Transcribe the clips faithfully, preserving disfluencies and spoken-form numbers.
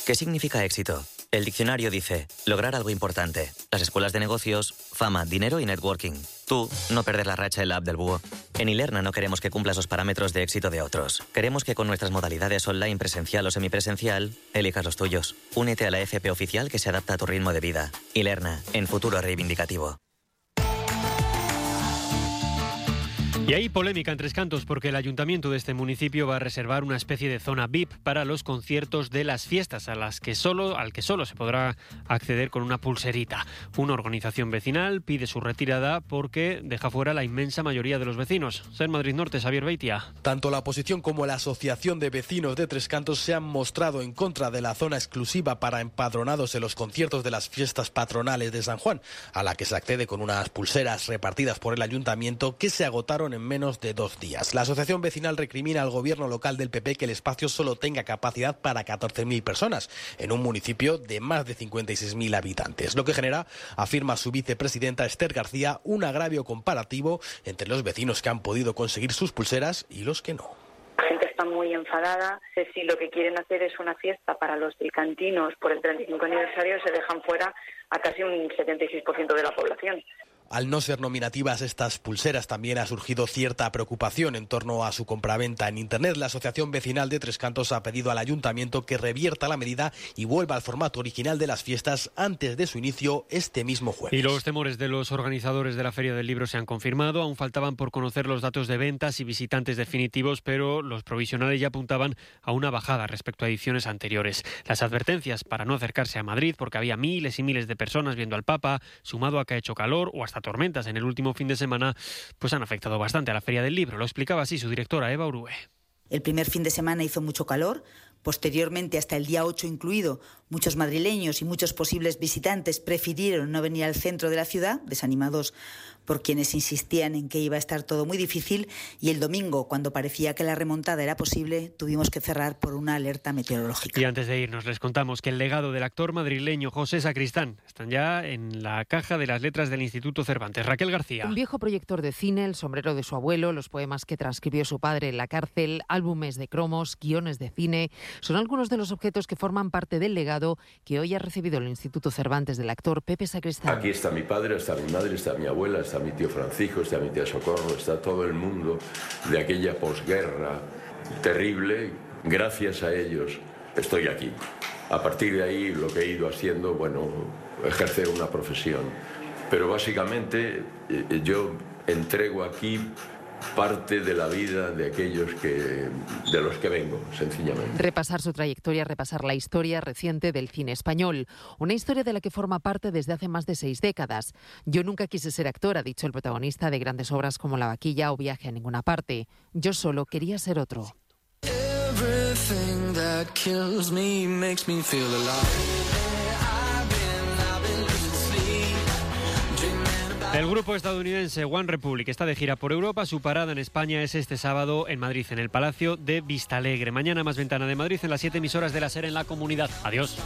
¿Qué significa éxito? El diccionario dice, lograr algo importante. Las escuelas de negocios, fama, dinero y networking. Tú, no perder la racha en la app del búho. En Ilerna no queremos que cumplas los parámetros de éxito de otros. Queremos que con nuestras modalidades online, presencial o semipresencial, elijas los tuyos. Únete a la F P oficial que se adapta a tu ritmo de vida. Ilerna, en futuro reivindicativo. Y hay polémica en Tres Cantos porque el ayuntamiento de este municipio va a reservar una especie de zona V I P para los conciertos de las fiestas, a las que solo, al que solo se podrá acceder con una pulserita. Una organización vecinal pide su retirada porque deja fuera la inmensa mayoría de los vecinos. Ser Madrid Norte, Xavier Beitia. Tanto la oposición como la Asociación de Vecinos de Tres Cantos se han mostrado en contra de la zona exclusiva para empadronados en los conciertos de las fiestas patronales de San Juan, a la que se accede con unas pulseras repartidas por el ayuntamiento que se agotaron en menos de dos días. La asociación vecinal recrimina al gobierno local del P P que el espacio solo tenga capacidad para catorce mil personas en un municipio de más de cincuenta y seis mil habitantes, lo que genera, afirma su vicepresidenta Esther García, un agravio comparativo entre los vecinos que han podido conseguir sus pulseras y los que no. La gente está muy enfadada. Si lo que quieren hacer es una fiesta para los tricantinos por el treinta y cinco aniversario, se dejan fuera a casi un setenta y seis por ciento de la población. Al no ser nominativas estas pulseras, también ha surgido cierta preocupación en torno a su compraventa en Internet. La Asociación Vecinal de Tres Cantos ha pedido al ayuntamiento que revierta la medida y vuelva al formato original de las fiestas antes de su inicio este mismo jueves. Y los temores de los organizadores de la Feria del Libro se han confirmado. Aún faltaban por conocer los datos de ventas y visitantes definitivos, pero los provisionales ya apuntaban a una bajada respecto a ediciones anteriores. Las advertencias para no acercarse a Madrid, porque había miles y miles de personas viendo al Papa, sumado a que ha hecho calor o hasta tormentas en el último fin de semana, pues han afectado bastante a la Feria del Libro. Lo explicaba así su directora, Eva Urue. El primer fin de semana hizo mucho calor. Posteriormente, hasta el día ocho incluido, muchos madrileños y muchos posibles visitantes prefirieron no venir al centro de la ciudad, desanimados por quienes insistían en que iba a estar todo muy difícil, y el domingo, cuando parecía que la remontada era posible, tuvimos que cerrar por una alerta meteorológica. Y antes de irnos, les contamos que el legado del actor madrileño José Sacristán están ya en la caja de las letras del Instituto Cervantes. Raquel García. Un viejo proyector de cine, el sombrero de su abuelo, los poemas que transcribió su padre en la cárcel, álbumes de cromos, guiones de cine, son algunos de los objetos que forman parte del legado que hoy ha recibido el Instituto Cervantes del actor Pepe Sacristán. Aquí está mi padre, está mi madre, está mi abuela, está mi tío Francisco, está mi tía Socorro, está todo el mundo de aquella posguerra terrible. Gracias a ellos estoy aquí. A partir de ahí lo que he ido haciendo, bueno, ejercer una profesión. Pero básicamente yo entrego aquí parte de la vida de aquellos que, de los que vengo, sencillamente. Repasar su trayectoria, repasar la historia reciente del cine español. Una historia de la que forma parte desde hace más de seis décadas. Yo nunca quise ser actor, ha dicho el protagonista de grandes obras como La Vaquilla o Viaje a ninguna parte. Yo solo quería ser otro. El grupo estadounidense One Republic está de gira por Europa. Su parada en España es este sábado en Madrid, en el Palacio de Vistalegre. Mañana más Ventana de Madrid en las siete emisoras de la SER en la comunidad. Adiós.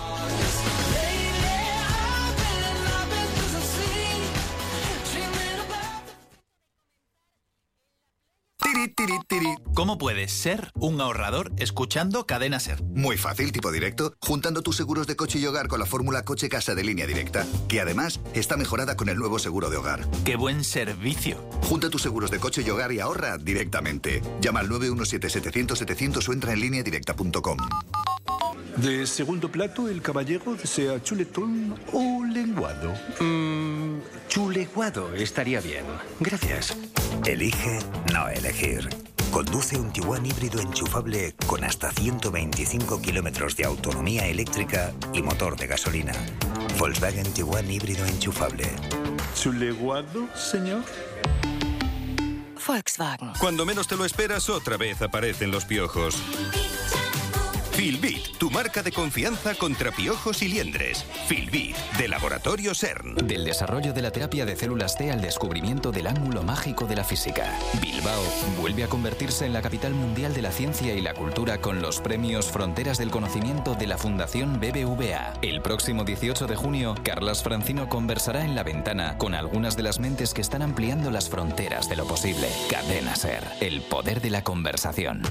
¿Cómo puedes ser un ahorrador escuchando Cadena SER? Muy fácil, tipo directo, juntando tus seguros de coche y hogar con la fórmula Coche Casa de Línea Directa, que además está mejorada con el nuevo seguro de hogar. ¡Qué buen servicio! Junta tus seguros de coche y hogar y ahorra directamente. Llama al nueve uno siete, setecientos, setecientos o entra en línea directa punto com. De segundo plato, el caballero desea chuletón o lenguado. Mmm, chuleguado estaría bien. Gracias. Elige no elegir. Conduce un Tiguan híbrido enchufable con hasta ciento veinticinco kilómetros de autonomía eléctrica y motor de gasolina. Volkswagen Tiguan híbrido enchufable. ¿Chuleguado, señor? Volkswagen. Cuando menos te lo esperas, otra vez aparecen los piojos. Filbit, tu marca de confianza contra piojos y liendres. Filbit, de Laboratorio CERN. Del desarrollo de la terapia de células T al descubrimiento del ángulo mágico de la física. Bilbao vuelve a convertirse en la capital mundial de la ciencia y la cultura con los premios Fronteras del Conocimiento de la Fundación B B V A. El próximo dieciocho de junio, Carlas Francino conversará en La Ventana con algunas de las mentes que están ampliando las fronteras de lo posible. Cadena SER, el poder de la conversación.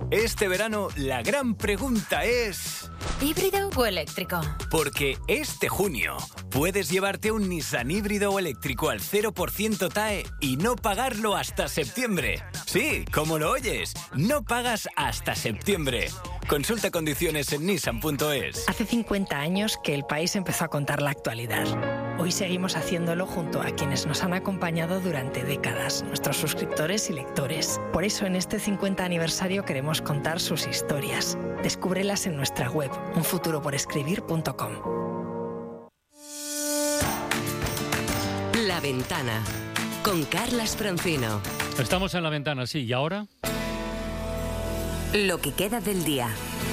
Este verano la gran pregunta es... ¿híbrido o eléctrico? Porque este junio puedes llevarte un Nissan híbrido o eléctrico al cero por ciento T A E y no pagarlo hasta septiembre. Sí, como lo oyes, no pagas hasta septiembre. Consulta condiciones en nissan punto es. Hace cincuenta años que el país empezó a contar la actualidad. Hoy seguimos haciéndolo junto a quienes nos han acompañado durante décadas, nuestros suscriptores y lectores. Por eso en este cincuenta aniversario queremos contar sus historias. Descúbrelas en nuestra web, un futuro por escribir punto com. La Ventana, con Carlas Francino. Estamos en La Ventana, sí, ¿y ahora? Lo que queda del día,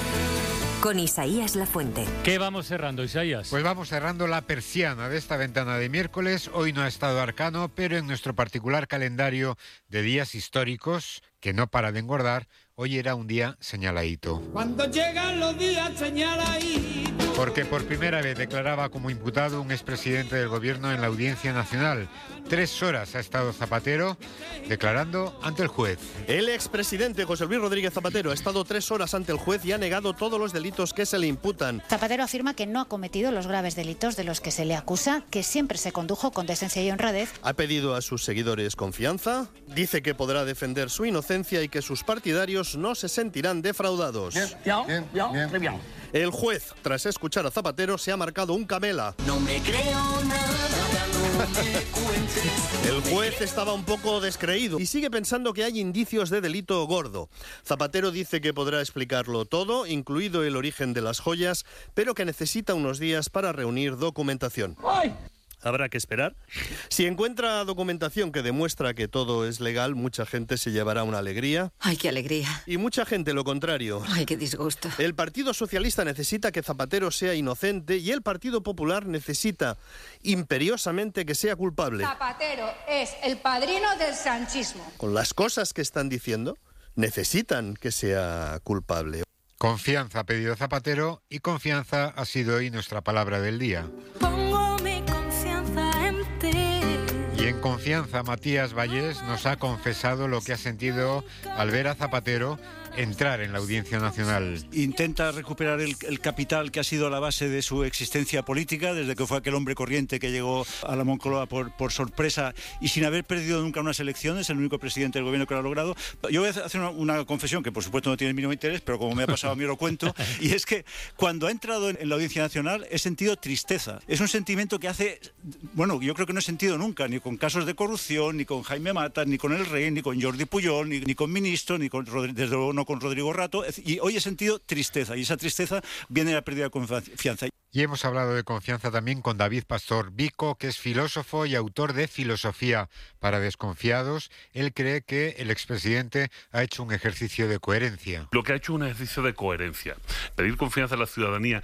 con Isaías Lafuente. ¿Qué vamos cerrando, Isaías? Pues vamos cerrando la persiana de esta ventana de miércoles. Hoy no ha estado Arcano, pero en nuestro particular calendario de días históricos, que no para de engordar, hoy era un día señaladito. Cuando llegan los días señaladitos. Porque por primera vez declaraba como imputado un expresidente del gobierno en la Audiencia Nacional. Tres horas ha estado Zapatero declarando ante el juez. El expresidente José Luis Rodríguez Zapatero ha estado tres horas ante el juez y ha negado todos los delitos que se le imputan. Zapatero afirma que no ha cometido los graves delitos de los que se le acusa, que siempre se condujo con decencia y honradez. Ha pedido a sus seguidores confianza, dice que podrá defender su inocencia y que sus partidarios no se sentirán defraudados. Bien, bien, bien, bien, bien. El juez, tras escuchar a Zapatero, se ha marcado un camela. No me creo nada, no me cuentes. El juez estaba un poco descreído y sigue pensando que hay indicios de delito gordo. Zapatero dice que podrá explicarlo todo, incluido el origen de las joyas, pero que necesita unos días para reunir documentación. ¡Ay! Habrá que esperar. Si encuentra documentación que demuestra que todo es legal, mucha gente se llevará una alegría. ¡Ay, qué alegría! Y mucha gente lo contrario. ¡Ay, qué disgusto! El Partido Socialista necesita que Zapatero sea inocente y el Partido Popular necesita imperiosamente que sea culpable. Zapatero es el padrino del sanchismo. Con las cosas que están diciendo, necesitan que sea culpable. Confianza ha pedido Zapatero y confianza ha sido hoy nuestra palabra del día. Pongo mi confianza en ti. Y en confianza, Matías Vallés nos ha confesado lo que ha sentido al ver a Zapatero entrar en la Audiencia Nacional. Intenta recuperar el, el capital que ha sido la base de su existencia política, desde que fue aquel hombre corriente que llegó a la Moncloa por, por sorpresa y sin haber perdido nunca unas elecciones, el único presidente del gobierno que lo ha logrado. Yo voy a hacer una, una confesión que por supuesto no tiene el mínimo interés, pero como me ha pasado a mí lo cuento, y es que cuando ha entrado en, en la Audiencia Nacional he sentido tristeza. Es un sentimiento que hace, bueno, yo creo que no he sentido nunca, ni con casos de corrupción, ni con Jaime Matas, ni con el Rey, ni con Jordi Pujol, ni, ni con ministros, ni con, desde luego no con Rodrigo Rato, y hoy he sentido tristeza, y esa tristeza viene de la pérdida de confianza. Y hemos hablado de confianza también con David Pastor Vico, que es filósofo y autor de Filosofía para Desconfiados. Él cree que el expresidente ha hecho un ejercicio de coherencia. Lo que ha hecho es un ejercicio de coherencia. Pedir confianza a la ciudadanía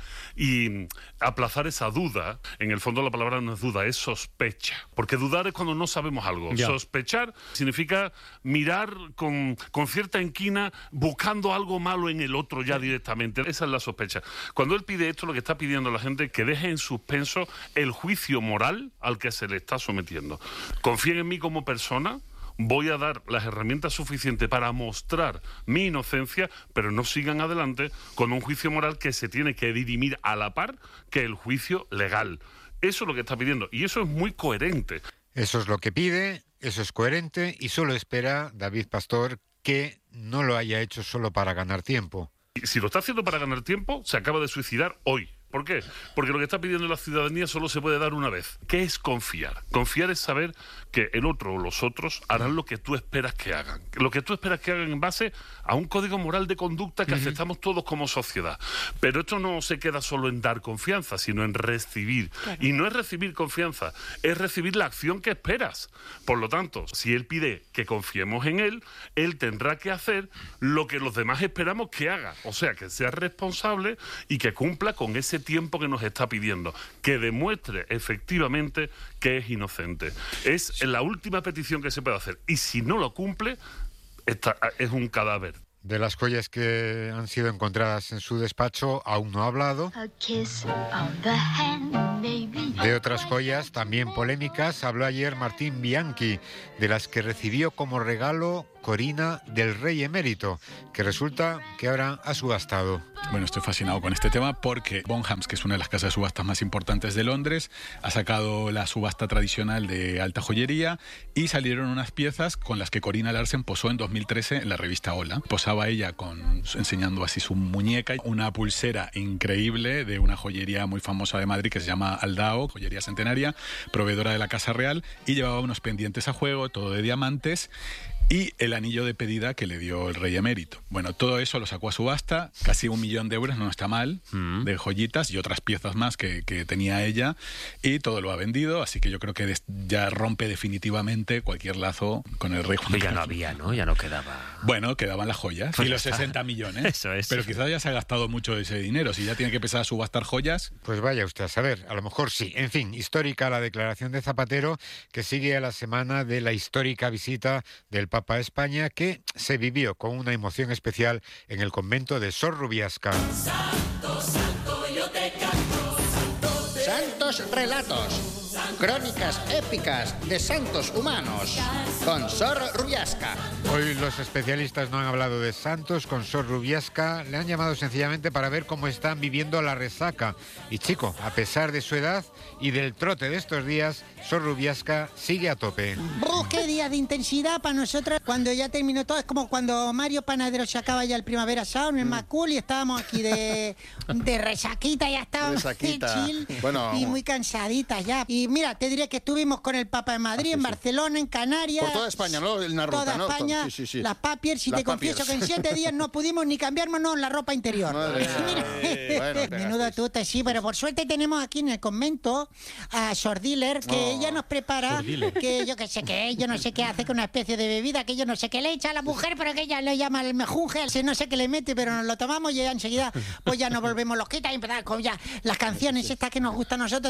y aplazar esa duda, en el fondo la palabra no es duda, es sospecha. Porque dudar es cuando no sabemos algo. Ya. Sospechar significa mirar con, con cierta inquina, buscando algo malo en el otro ya directamente. Esa es la sospecha. Cuando él pide esto, lo que está pidiendo la gente que deje en suspenso el juicio moral al que se le está sometiendo. Confíen en mí como persona, voy a dar las herramientas suficientes para mostrar mi inocencia, pero no sigan adelante con un juicio moral que se tiene que dirimir a la par que el juicio legal. Eso es lo que está pidiendo y eso es muy coherente. Eso es lo que pide, eso es coherente y solo espera David Pastor que no lo haya hecho solo para ganar tiempo. Si lo está haciendo para ganar tiempo, se acaba de suicidar hoy. ¿Por qué? Porque lo que está pidiendo la ciudadanía solo se puede dar una vez. ¿Qué es confiar? Confiar es saber que el otro o los otros harán lo que tú esperas que hagan. Lo que tú esperas que hagan en base a un código moral de conducta que uh-huh. aceptamos todos como sociedad. Pero esto no se queda solo en dar confianza, sino en recibir. Claro. Y no es recibir confianza, es recibir la acción que esperas. Por lo tanto, si él pide que confiemos en él, él tendrá que hacer lo que los demás esperamos que haga. O sea, que sea responsable y que cumpla con ese tiempo que nos está pidiendo, que demuestre efectivamente que es inocente. Es la última petición que se puede hacer y si no lo cumple, está, es un cadáver. De las joyas que han sido encontradas en su despacho aún no ha hablado. De otras joyas también polémicas habló ayer Martín Bianchi, de las que recibió como regalo Corina del Rey Emérito, que resulta que ahora ha subastado. Bueno, estoy fascinado con este tema porque Bonhams, que es una de las casas de subastas más importantes de Londres, ha sacado la subasta tradicional de alta joyería y salieron unas piezas con las que Corina Larsen posó en dos mil trece en la revista Hola. Posaba ella con, enseñando así su muñeca, una pulsera increíble de una joyería muy famosa de Madrid que se llama Aldao, joyería centenaria, proveedora de la Casa Real, y llevaba unos pendientes a juego, todo de diamantes, y el anillo de pedida que le dio el Rey Emérito. Bueno, todo eso lo sacó a subasta, casi un millón de euros, no está mal, mm. de joyitas y otras piezas más que, que tenía ella, y todo lo ha vendido, así que yo creo que ya rompe definitivamente cualquier lazo con el Rey Juan Carlos. Ya no había, ¿no? Ya no quedaba... Bueno, quedaban las joyas pues y los está. sesenta millones. Eso es. Pero quizás ya se ha gastado mucho de ese dinero, si ya tiene que empezar a subastar joyas. Pues vaya usted a saber, a lo mejor sí. En fin, histórica la declaración de Zapatero, que sigue a la semana de la histórica visita del Papa a España, que se vivió con una emoción especial en el convento de Sor Rubiasca. Santo, santo, yo te canto, santo te... Santos relatos, crónicas épicas de santos humanos, con Sor Rubiasca. Hoy los especialistas no han hablado de santos con Sor Rubiasca, le han llamado sencillamente para ver cómo están viviendo la resaca. Y chico, a pesar de su edad y del trote de estos días, Sor Rubiasca sigue a tope. ¡Oh, qué día de intensidad para nosotros! Cuando ya terminó todo, es como cuando Mario Panadero se acaba ya el Primavera Sound, el mm. Macul, y estábamos aquí de, de resaquita, ya estábamos resaquita. chill Bueno, y muy cansaditas ya. Y mira, te diré que estuvimos con el Papa en Madrid, ah, sí, en Barcelona, sí. en Canarias. Por toda España, ¿no? En la ruta, toda ¿no? España, sí, sí, sí. las papiers, y las te confieso papiers. que en siete días no pudimos ni cambiarnos la ropa interior. Madre mira, bueno, menudo tute, sí, pero por suerte tenemos aquí en el convento a Sor Diller, que oh. ella nos prepara, que yo que sé qué, yo no sé qué hace con una especie de bebida, que yo no sé qué le echa a la mujer, pero que ella le llama el mejunje, no sé qué le mete, pero nos lo tomamos y ya enseguida pues ya nos volvemos loquitas y empezamos con ya las canciones estas que nos gustan a nosotros.